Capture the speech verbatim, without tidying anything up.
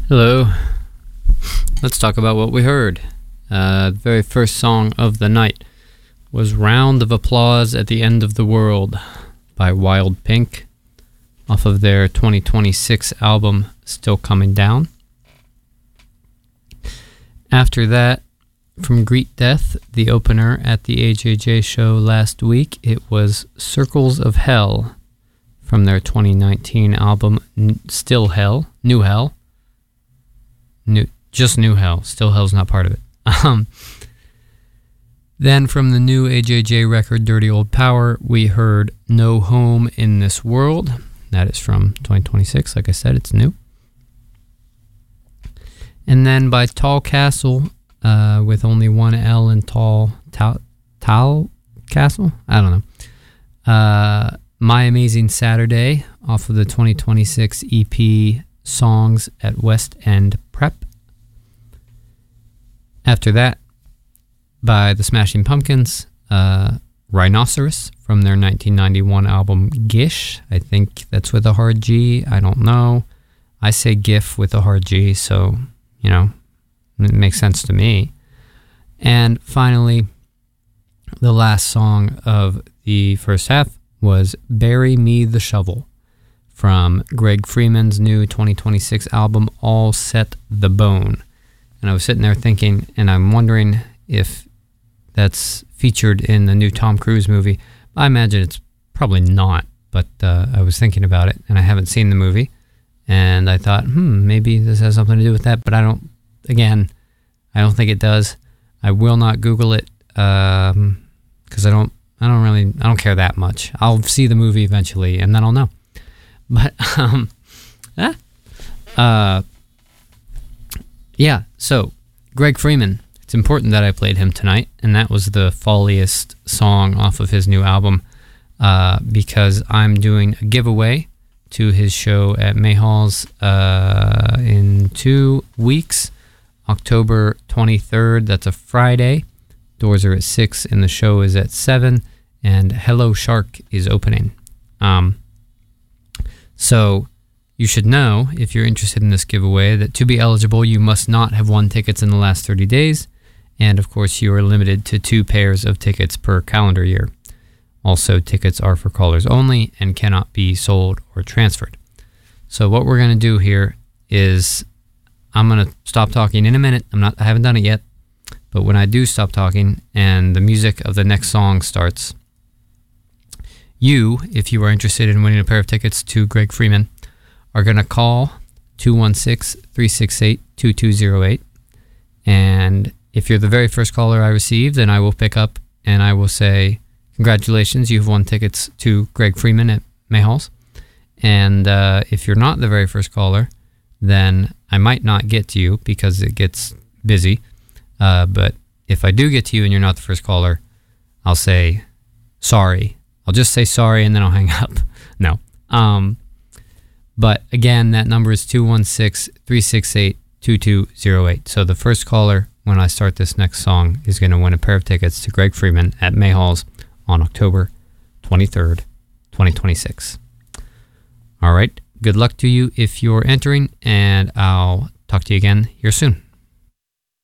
Hello. Let's talk about what we heard. Uh, the very first song of the night was Round of Applause at the End of the World by Wild Pink off of their twenty twenty-six album Still Coming Down. After that, from Greet Death, the opener at the A J J show last week, it was Circles of Hell from their twenty nineteen album Still Hell, New Hell. New, just New Hell. Still Hell's not part of it. Um, then from the new A J J record Dirty Old Power, we heard No Home in This World. That is from twenty twenty-six. Like I said, it's new. And then by Tall Castle, uh, with only one L in Tall, Tall, Tall Castle? I don't know. Uh, My Amazing Saturday off of the twenty twenty-six E P Songs at West End Prep. After that, by the Smashing Pumpkins, uh, Rhinoceros from their nineteen ninety-one album Gish. I think that's with a hard G. I don't know. I say GIF with a hard G, so, you know, it makes sense to me. And finally, the last song of the first half was Bury Me the Shovel from Greg Freeman's new twenty twenty-six album All Set the Bone. And I was sitting there thinking, and I'm wondering if that's featured in the new Tom Cruise movie. I imagine it's probably not, but uh, I was thinking about it, and I haven't seen the movie. And I thought, hmm, maybe this has something to do with that, but I don't, again, I don't think it does. I will not Google it, um, because I don't, I don't really, I don't care that much. I'll see the movie eventually, and then I'll know. But, um, ah, uh, yeah, so, Greg Freeman, it's important that I played him tonight, and that was the folliest song off of his new album, uh, because I'm doing a giveaway to his show at Mayhall's uh, in two weeks, October twenty-third, that's a Friday. Doors are at six, and the show is at seven, and Hello Shark is opening. Um, so, you should know, if you're interested in this giveaway, that to be eligible, you must not have won tickets in the last thirty days, and of course, you are limited to two pairs of tickets per calendar year. Also, tickets are for callers only and cannot be sold or transferred. So what we're going to do here is, I'm going to stop talking in a minute. I'm not, I haven't done it yet, but when I do stop talking and the music of the next song starts, you, if you are interested in winning a pair of tickets to Greg Freeman, are going to call two one six, three six eight, two two zero eight. And if you're the very first caller I receive, then I will pick up and I will say, congratulations, you've won tickets to Greg Freeman at Mayhall's. And uh, if you're not the very first caller, then I might not get to you because it gets busy. Uh, but if I do get to you and you're not the first caller, I'll say sorry. I'll just say sorry and then I'll hang up. No. Um, but again, that number is two one six, three six eight, two two zero eight. So the first caller, when I start this next song, is going to win a pair of tickets to Greg Freeman at Mayhall's on October twenty-third, twenty twenty-six. All right. Good luck to you if you're entering, and I'll talk to you again here soon.